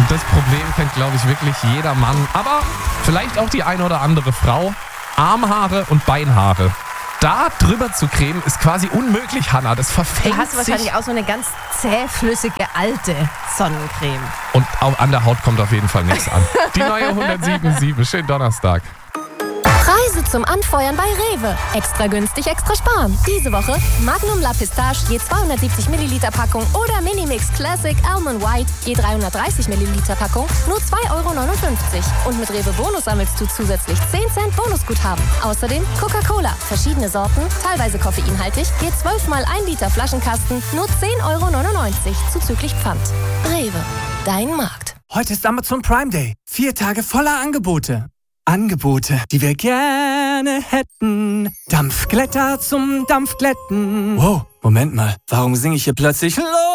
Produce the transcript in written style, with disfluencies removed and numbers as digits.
das Problem kennt, glaube ich, wirklich jeder Mann, aber vielleicht auch die eine oder andere Frau. Armhaare und Beinhaare. Da drüber zu cremen, ist quasi unmöglich, Hannah. Das verfängt Du hast sich. wahrscheinlich auch so eine ganz zähflüssige alte Sonnencreme. Und auch an der Haut kommt auf jeden Fall nichts an. Die neue 107.7. Schönen Donnerstag. Preise zum Anfeuern bei Rewe. Extra günstig, extra sparen. Diese Woche Magnum La Pistache je 270 Milliliter Packung oder Minimix Classic Almond White je 330 Milliliter Packung nur 2,59 €. Und mit Rewe Bonus sammelst du zusätzlich 10 Cent Bonusguthaben. Außerdem Coca-Cola, verschiedene Sorten, teilweise koffeinhaltig, je 12 mal 1 Liter Flaschenkasten nur 10,99 € zuzüglich Pfand. Rewe, dein Markt. Heute ist Amazon Prime Day. 4 Tage voller Angebote. Angebote, die wir gerne hätten. Dampfglätter zum Dampfglätten. Wow, Moment mal. Warum singe ich hier plötzlich los?